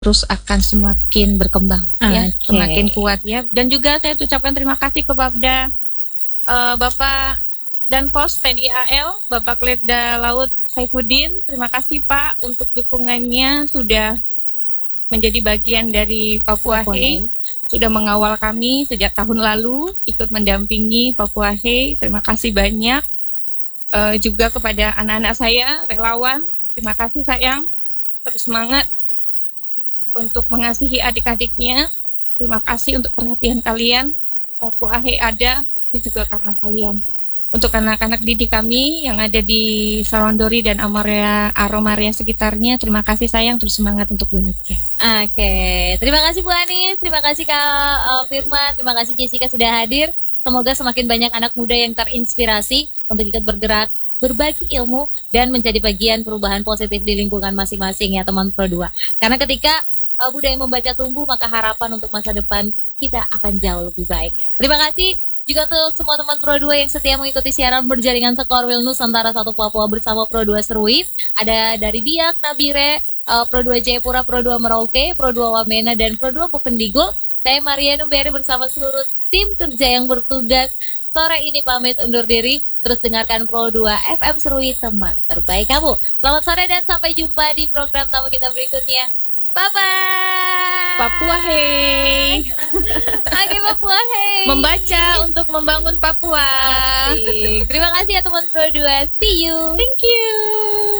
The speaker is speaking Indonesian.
terus akan semakin berkembang ya, semakin kuat ya. Dan juga saya ucapkan terima kasih kepada Bapak dan Pos TNI AL, Bapak Letda Laut Saifuddin. Terima kasih Pak untuk dukungannya, sudah menjadi bagian dari Papua Hey, sudah mengawal kami sejak tahun lalu, ikut mendampingi Papua Hey. Terima kasih banyak. Juga kepada anak-anak saya, relawan, terima kasih sayang, terus semangat untuk mengasihi adik-adiknya. Terima kasih untuk perhatian kalian. Papua Hey ada itu juga karena kalian. Untuk anak-anak didik kami yang ada di Sawandori dan Aromaria sekitarnya, terima kasih sayang, terus semangat untuk belajar. Terima kasih Bu Anis, terima kasih Kak Firman, terima kasih Jessica sudah hadir. Semoga semakin banyak anak muda yang terinspirasi untuk ikut bergerak, berbagi ilmu, dan menjadi bagian perubahan positif di lingkungan masing-masing ya teman Pro 2. Karena ketika budaya membaca tumbuh, maka harapan untuk masa depan kita akan jauh lebih baik. Terima kasih juga untuk semua teman Pro 2 yang setia mengikuti siaran berjaringan Sekorwil Nusantara 1 Papua bersama Pro 2 Seruit. Ada dari Biak, Nabire, Pro 2 Jayapura, Pro 2 Merauke, Pro 2 Wamena, dan Pro 2 Pupendigul. Saya Maria Numberi bersama seluruh tim kerja yang bertugas sore ini pamit undur diri. Terus dengarkan Pro 2 FM Seruit, teman terbaik kamu. Selamat sore dan sampai jumpa di program tamu kita berikutnya. Bye-bye. Papua Hey. Oke, Papua Hey. Membaca untuk membangun Papua. Asik. Terima kasih ya teman Pro 2. See you. Thank you.